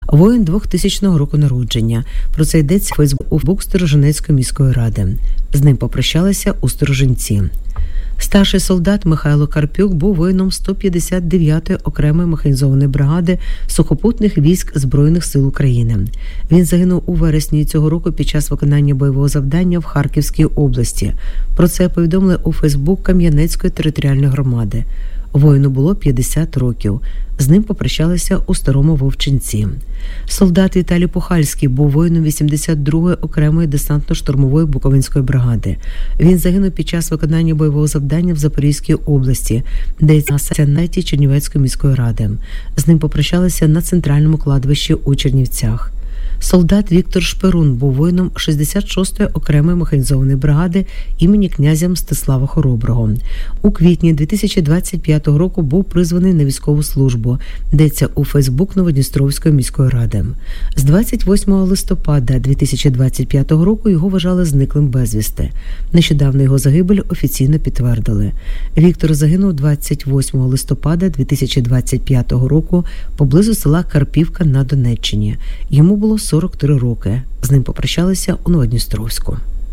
Воїн 2000 року народження. Про це йдеться у Фейсбук Сторожинецької міської ради. З ним попрощалися у Сторожинці. Старший солдат Михайло Карпюк був воїном 159-ї окремої механізованої бригади сухопутних військ Збройних сил України. Він загинув у вересні цього року під час виконання бойового завдання в Харківській області. Про це повідомили у Фейсбук Кам'янецької територіальної громади. Воїну було 50 років. З ним попрощалися у Старому Вовчинці. Солдат Віталій Пухальський був воїном 82-ї окремої десантно-штурмової Буковинської бригади. Він загинув під час виконання бойового завдання в Запорізькій області, де на сайті Чернівецької міської ради. З ним попрощалися на центральному кладовищі у Чернівцях. Солдат Віктор Шперун був воїном 66-ї окремої механізованої бригади імені князя Мстислава Хороброго. У квітні 2025 року був призваний на військову службу, йдеться у Фейсбук Новодністровської міської ради. З 28 листопада 2025 року його вважали зниклим безвісти. Нещодавно його загибель офіційно підтвердили. Віктор загинув 28 листопада 2025 року поблизу села Карпівка на Донеччині. Йому було 43 роки. З ним попрощалися у Новодністровську.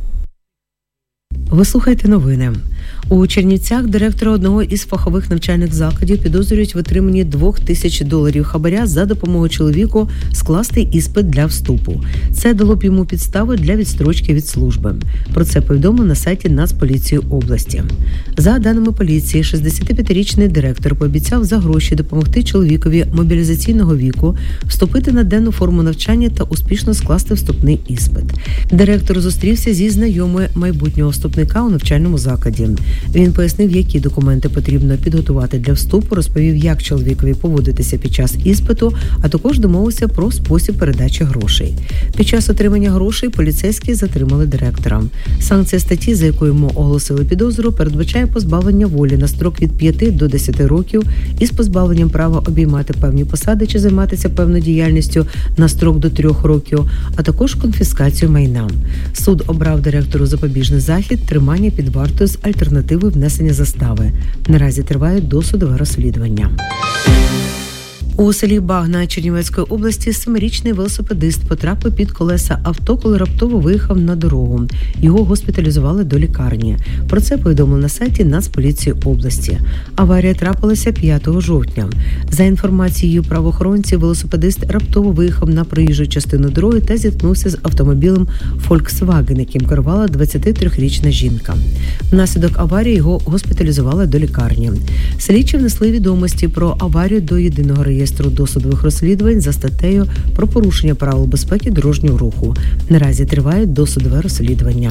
Ви слухаєте новини. У Чернівцях директора одного із фахових навчальних закладів підозрюють в отриманні $2000 хабаря за допомогою чоловіку скласти іспит для вступу. Це дало б йому підстави для відстрочки від служби. Про це повідомили на сайті Нацполіції області. За даними поліції, 65-річний директор пообіцяв за гроші допомогти чоловікові мобілізаційного віку вступити на денну форму навчання та успішно скласти вступний іспит. Директор зустрівся зі знайомою майбутнього вступника у навчальному закладі. Він пояснив, які документи потрібно підготувати для вступу, розповів, як чоловікові поводитися під час іспиту, а також домовився про спосіб передачі грошей. Під час отримання грошей поліцейські затримали директора. Санкція статті, за якою йому оголосили підозру, передбачає позбавлення волі на строк від 5 до 10 років із позбавленням права обіймати певні посади чи займатися певною діяльністю на строк до 3 років, а також конфіскацію майна. Суд обрав директору запобіжний захід – тримання під вартою з альтернативою внесення застави. Наразі триває досудове розслідування. У селі Багна Чернівецької області 7-річний велосипедист потрапив під колеса авто, коли раптово виїхав на дорогу. Його госпіталізували до лікарні. Про це повідомили на сайті Нацполіції області. Аварія трапилася 5 жовтня. За інформацією правоохоронців, велосипедист раптово виїхав на проїжджу частину дороги та зіткнувся з автомобілем Volkswagen, яким керувала 23-річна жінка. Внаслідок аварії його госпіталізували до лікарні. Слідчі внесли відомості про аварію до єдиного реєстру досудових розслідувань за статтею про порушення правил безпеки дорожнього руху. Наразі триває досудове розслідування.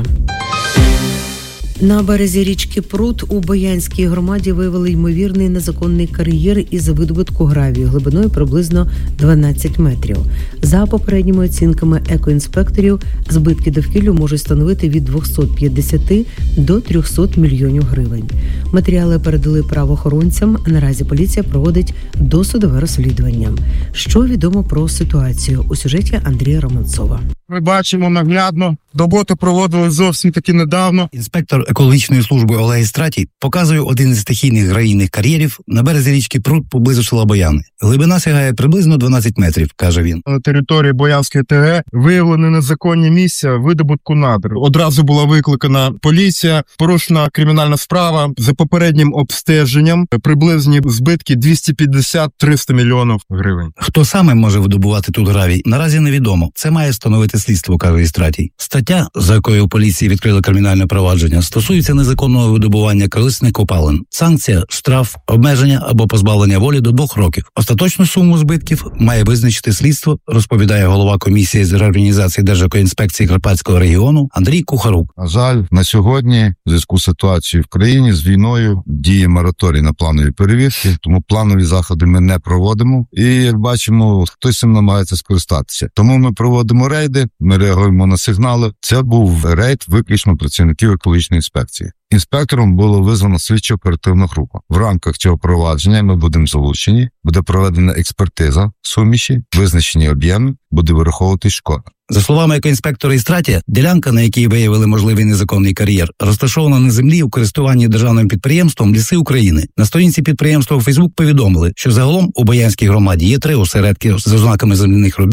На березі річки Прут у Боянській громаді виявили ймовірний незаконний кар'єр із видобутку гравію глибиною приблизно 12 метрів. За попередніми оцінками екоінспекторів, збитки довкіллю можуть становити від 250 до 300 мільйонів гривень. Матеріали передали правоохоронцям. Наразі поліція проводить досудове розслідування. Що відомо про ситуацію у сюжеті Андрія Романцова. Ми бачимо наглядно, роботу проводили зовсім таки недавно. Інспектор екологічної служби Олег Істратій показує один із стихійних гравійних кар'єрів на березі річки Прут поблизу села Бояни. Глибина сягає приблизно 12 метрів, каже він. На території Боянської ТГ виявлені незаконні місця видобутку надр. Одразу була викликана поліція, порушена кримінальна справа. За попереднім обстеженням приблизні збитки 250-300 мільйонів гривень. Хто саме може видобувати тут гравій, наразі невідомо. Це має становити слідство, каже Істратій. Стаття, за якою у поліції відкрили кримінальне провадження, стосується незаконного видобування корисних копалин. Санкція – штраф, обмеження або позбавлення волі до 2 років. Остаточну суму збитків має визначити слідство, розповідає голова комісії з реорганізації Держекоінспекції Карпатського регіону Андрій Кухарук. На жаль, на сьогодні, в зв'язку з ситуацією в країні, з війною, діє мораторій на планові перевірки, тому планові заходи ми не проводимо. І, як бачимо, хтось цим намагається скористатися. Тому ми проводимо рейди, ми реагуємо на сигнали. Це був рейд виключно працівників екологічної інспекції. Інспектором було визвано слідчо-оперативну групу. В рамках цього провадження ми будемо залучені, буде проведена експертиза суміші, визначені об'єми, буде вираховуватись шкода. За словами екоінспектора Істратія, ділянка, на якій виявили можливий незаконний кар'єр, розташована на землі у користуванні державним підприємством «Ліси України». На сторінці підприємства у Фейсбук повідомили, що загалом у Боянській громаді є 3 осередки з ознаками земляних робіт,